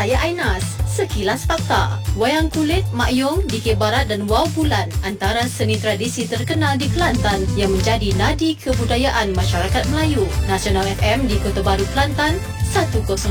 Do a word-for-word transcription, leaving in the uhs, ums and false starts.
Saya Ainas. Sekilas fakta. Wayang kulit, Mak Yong, D K Barat dan Wow Bulan antara seni tradisi terkenal di Kelantan yang menjadi nadi kebudayaan masyarakat Melayu. Nasional F M di Kota Baru, Kelantan, seratus